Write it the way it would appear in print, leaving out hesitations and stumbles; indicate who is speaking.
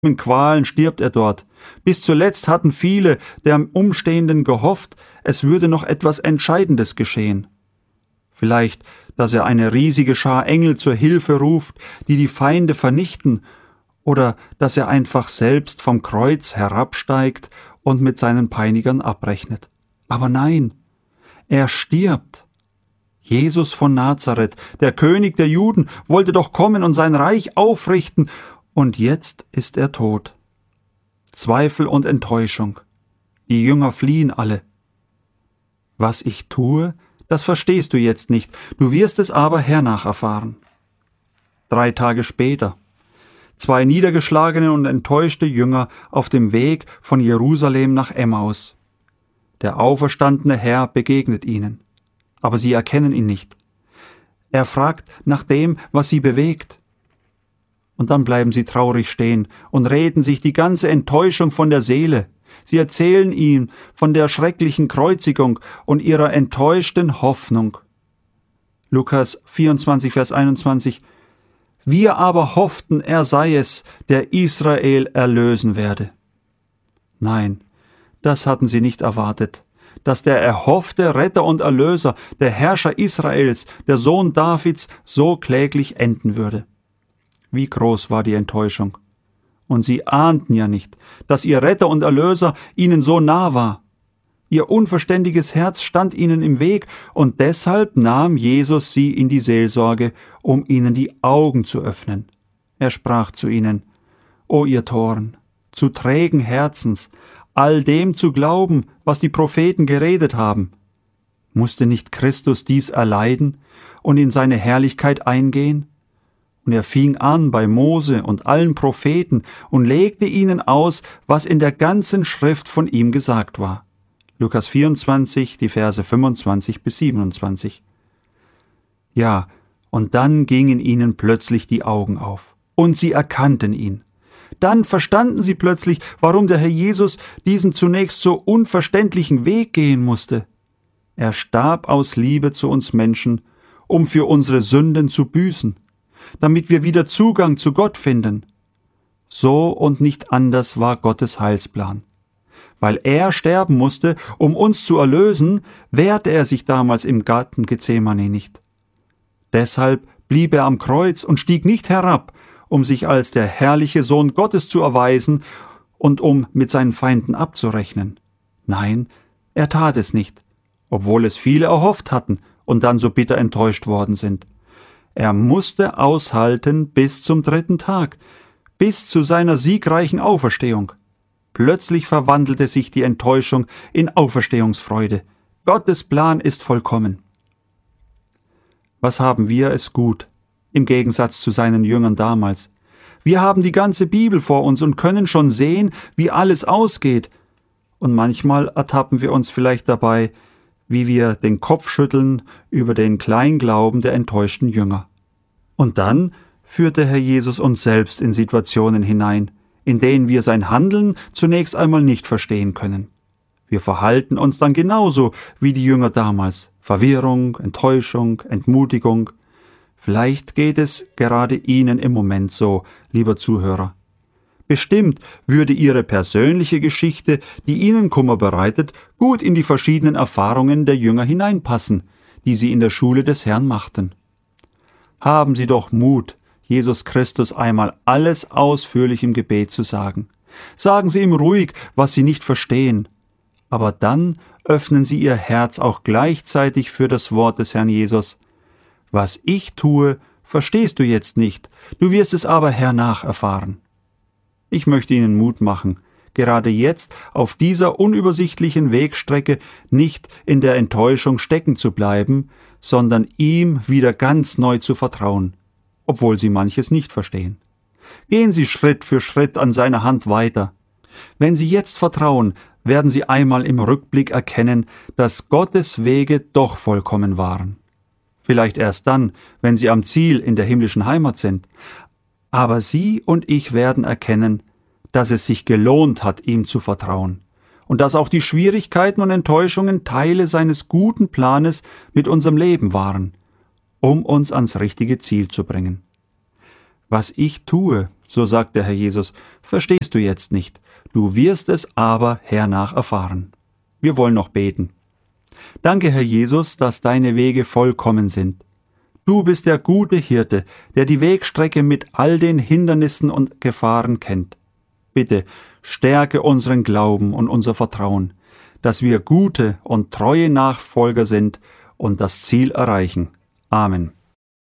Speaker 1: In Qualen stirbt er dort. Bis zuletzt hatten viele der Umstehenden gehofft, es würde noch etwas Entscheidendes geschehen. Vielleicht, dass er eine riesige Schar Engel zur Hilfe ruft, die die Feinde vernichten, oder dass er einfach selbst vom Kreuz herabsteigt und mit seinen Peinigern abrechnet. Aber nein, er stirbt. Jesus von Nazareth, der König der Juden, wollte doch kommen und sein Reich aufrichten, und jetzt ist er tot. Zweifel und Enttäuschung. Die Jünger fliehen alle. Was ich tue, das verstehst du jetzt nicht, du wirst es aber hernach erfahren. 3 Tage später. 2 niedergeschlagene und enttäuschte Jünger auf dem Weg von Jerusalem nach Emmaus. Der auferstandene Herr begegnet ihnen, aber sie erkennen ihn nicht. Er fragt nach dem, was sie bewegt. Und dann bleiben sie traurig stehen und reden sich die ganze Enttäuschung von der Seele. Sie erzählen ihm von der schrecklichen Kreuzigung und ihrer enttäuschten Hoffnung. Lukas 24, Vers 21. Wir aber hofften, er sei es, der Israel erlösen werde. Nein, das hatten sie nicht erwartet, dass der erhoffte Retter und Erlöser, der Herrscher Israels, der Sohn Davids, so kläglich enden würde. Wie groß war die Enttäuschung. Und sie ahnten ja nicht, dass ihr Retter und Erlöser ihnen so nah war. Ihr unverständiges Herz stand ihnen im Weg, und deshalb nahm Jesus sie in die Seelsorge, um ihnen die Augen zu öffnen. Er sprach zu ihnen: O ihr Toren, zu trägen Herzens, all dem zu glauben, was die Propheten geredet haben. Musste nicht Christus dies erleiden und in seine Herrlichkeit eingehen? Und er fing an bei Mose und allen Propheten und legte ihnen aus, was in der ganzen Schrift von ihm gesagt war. Lukas 24, die Verse 25 bis 27. Ja, und dann gingen ihnen plötzlich die Augen auf, und sie erkannten ihn. Dann verstanden sie plötzlich, warum der Herr Jesus diesen zunächst so unverständlichen Weg gehen musste. Er starb aus Liebe zu uns Menschen, um für unsere Sünden zu büßen, damit wir wieder Zugang zu Gott finden. So und nicht anders war Gottes Heilsplan. Weil er sterben musste, um uns zu erlösen, wehrte er sich damals im Garten Gethsemane nicht. Deshalb blieb er am Kreuz und stieg nicht herab, um sich als der herrliche Sohn Gottes zu erweisen und um mit seinen Feinden abzurechnen. Nein, er tat es nicht, obwohl es viele erhofft hatten und dann so bitter enttäuscht worden sind. Er musste aushalten bis zum 3. Tag, bis zu seiner siegreichen Auferstehung. Plötzlich verwandelte sich die Enttäuschung in Auferstehungsfreude. Gottes Plan ist vollkommen. Was haben wir es gut, im Gegensatz zu seinen Jüngern damals? Wir haben die ganze Bibel vor uns und können schon sehen, wie alles ausgeht. Und manchmal ertappen wir uns vielleicht dabei, wie wir den Kopf schütteln über den Kleinglauben der enttäuschten Jünger. Und dann führt der Herr Jesus uns selbst in Situationen hinein, in denen wir sein Handeln zunächst einmal nicht verstehen können. Wir verhalten uns dann genauso wie die Jünger damals. Verwirrung, Enttäuschung, Entmutigung. Vielleicht geht es gerade Ihnen im Moment so, lieber Zuhörer. Bestimmt würde Ihre persönliche Geschichte, die Ihnen Kummer bereitet, gut in die verschiedenen Erfahrungen der Jünger hineinpassen, die Sie in der Schule des Herrn machten. Haben Sie doch Mut, Jesus Christus einmal alles ausführlich im Gebet zu sagen. Sagen Sie ihm ruhig, was Sie nicht verstehen. Aber dann öffnen Sie Ihr Herz auch gleichzeitig für das Wort des Herrn Jesus. Was ich tue, verstehst du jetzt nicht, du wirst es aber hernach erfahren. Ich möchte Ihnen Mut machen, gerade jetzt auf dieser unübersichtlichen Wegstrecke nicht in der Enttäuschung stecken zu bleiben, sondern ihm wieder ganz neu zu vertrauen, obwohl Sie manches nicht verstehen. Gehen Sie Schritt für Schritt an seiner Hand weiter. Wenn Sie jetzt vertrauen, werden Sie einmal im Rückblick erkennen, dass Gottes Wege doch vollkommen waren. Vielleicht erst dann, wenn Sie am Ziel in der himmlischen Heimat sind. Aber Sie und ich werden erkennen, dass es sich gelohnt hat, ihm zu vertrauen und dass auch die Schwierigkeiten und Enttäuschungen Teile seines guten Planes mit unserem Leben waren, um uns ans richtige Ziel zu bringen. Was ich tue, So sagt der Herr Jesus, verstehst du jetzt nicht, du wirst es aber hernach erfahren. Wir wollen noch beten. Danke, Herr Jesus, dass deine Wege vollkommen sind. Du bist der gute Hirte, der die Wegstrecke mit all den Hindernissen und Gefahren kennt. Bitte stärke unseren Glauben und unser Vertrauen, dass wir gute und treue Nachfolger sind und das Ziel erreichen. Amen.